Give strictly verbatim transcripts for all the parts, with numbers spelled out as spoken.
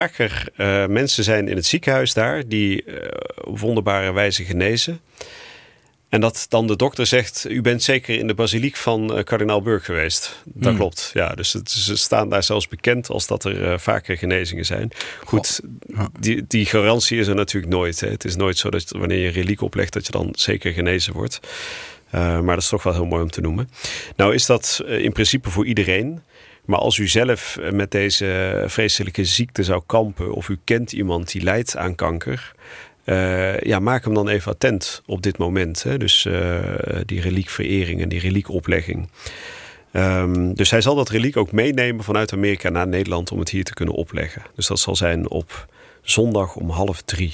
vaker uh, mensen zijn in het ziekenhuis daar die uh, op wonderbare wijze genezen. En dat dan de dokter zegt, u bent zeker in de basiliek van uh, kardinaal Burke geweest. Dat hmm. klopt, ja. Dus het, ze staan daar zelfs bekend als dat er uh, vaker genezingen zijn. Goed, ja. die, die garantie is er natuurlijk nooit. Hè. Het is nooit zo dat wanneer je een reliek oplegt, dat je dan zeker genezen wordt. Uh, maar dat is toch wel heel mooi om te noemen. Nou is dat uh, in principe voor iedereen. Maar als u zelf met deze vreselijke ziekte zou kampen, of u kent iemand die lijdt aan kanker, Uh, ja, maak hem dan even attent op dit moment. Hè? Dus uh, die reliekverering en die reliekoplegging. Um, dus hij zal dat reliek ook meenemen vanuit Amerika naar Nederland om het hier te kunnen opleggen. Dus dat zal zijn op zondag om half drie.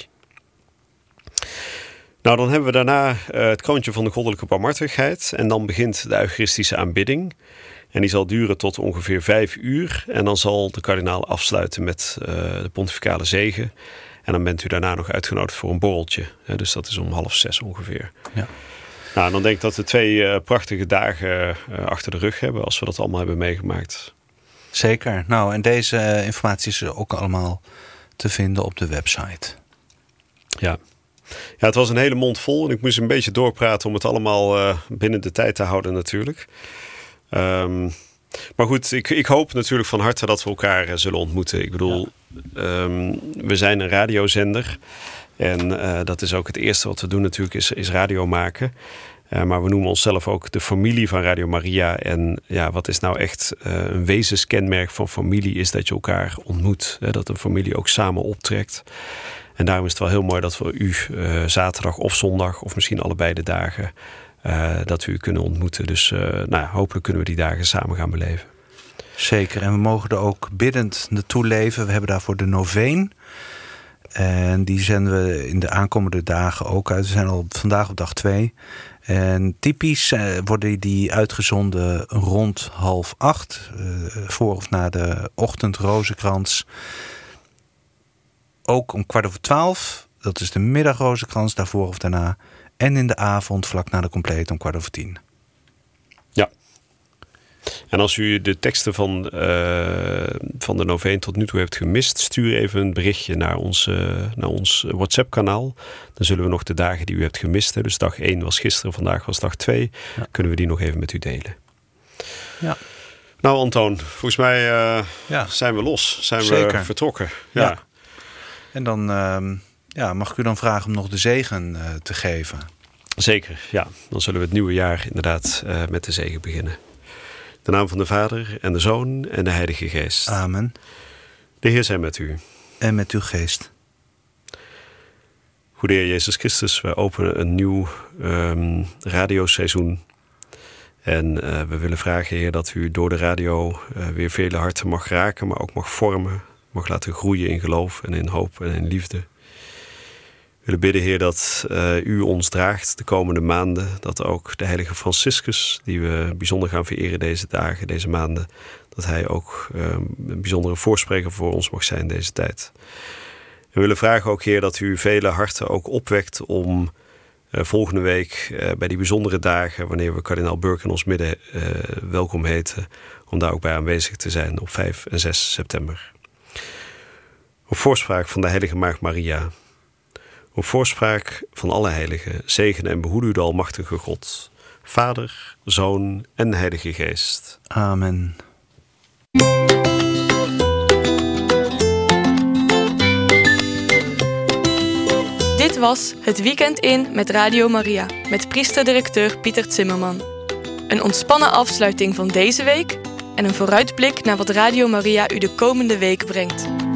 Nou, dan hebben we daarna uh, het kroontje van de goddelijke barmhartigheid. En dan begint de eucharistische aanbidding. En die zal duren tot ongeveer vijf uur. En dan zal de kardinaal afsluiten met uh, de pontificale zegen. En dan bent u daarna nog uitgenodigd voor een borreltje. Dus dat is om half zes ongeveer. Ja. Nou, dan denk ik dat we twee uh, prachtige dagen uh, achter de rug hebben, als we dat allemaal hebben meegemaakt. Zeker. Nou, en deze uh, informatie is ook allemaal te vinden op de website. Ja. Ja, het was een hele mond vol en ik moest een beetje doorpraten om het allemaal uh, binnen de tijd te houden natuurlijk. Um, maar goed, ik, ik hoop natuurlijk van harte dat we elkaar uh, zullen ontmoeten. Ik bedoel, ja. um, we zijn een radiozender. En uh, dat is ook het eerste wat we doen natuurlijk, is, is radio maken. Uh, maar we noemen onszelf ook de familie van Radio Maria. En ja, wat is nou echt uh, een wezenskenmerk van familie, is dat je elkaar ontmoet. Hè, dat een familie ook samen optrekt. En daarom is het wel heel mooi dat we u uh, zaterdag of zondag, of misschien allebei de dagen, Uh, dat we u kunnen ontmoeten. Dus uh, nou ja, hopelijk kunnen we die dagen samen gaan beleven. Zeker. En we mogen er ook biddend naartoe leven. We hebben daarvoor de noveen. En die zenden we in de aankomende dagen ook uit. We zijn al vandaag op dag twee. En typisch uh, worden die uitgezonden rond half acht. Uh, voor of na de ochtendrozenkrans. Ook om kwart over twaalf. Dat is de middagrozenkrans, daarvoor of daarna. En in de avond, vlak na de compleet, om kwart over tien. Ja. En als u de teksten van, uh, van de noveen tot nu toe hebt gemist, stuur even een berichtje naar ons, uh, naar ons WhatsApp-kanaal. Dan zullen we nog de dagen die u hebt gemist, hè, dus dag één was gisteren, vandaag was dag twee, ja. Kunnen we die nog even met u delen. Ja. Nou, Antoon, volgens mij uh, ja. zijn we los. Zijn Zeker. we vertrokken. Ja. ja. En dan Uh... Ja, mag ik u dan vragen om nog de zegen uh, te geven? Zeker, ja. Dan zullen we het nieuwe jaar inderdaad uh, met de zegen beginnen. De naam van de Vader en de Zoon en de Heilige Geest. Amen. De Heer zij met u. En met uw geest. Goede Heer Jezus Christus, wij openen een nieuw um, radioseizoen. En uh, we willen vragen, Heer, dat u door de radio uh, weer vele harten mag raken, maar ook mag vormen. Mag laten groeien in geloof en in hoop en in liefde. We willen bidden, Heer, dat uh, u ons draagt de komende maanden. Dat ook de heilige Franciscus, die we bijzonder gaan vereren deze dagen, deze maanden, dat hij ook uh, een bijzondere voorspreker voor ons mag zijn deze tijd. En we willen vragen ook, Heer, dat u vele harten ook opwekt om uh, volgende week uh, bij die bijzondere dagen, wanneer we kardinaal Burke in ons midden uh, welkom heten, om daar ook bij aanwezig te zijn op vijf en zes september. Op voorspraak van de heilige Maagd Maria, op voorspraak van alle heiligen, zegene en behoede u de almachtige God, Vader, Zoon en Heilige Geest. Amen. Dit was Het Weekend In met Radio Maria, met priester-directeur Pieter Zimmerman. Een ontspannen afsluiting van deze week en een vooruitblik naar wat Radio Maria u de komende week brengt.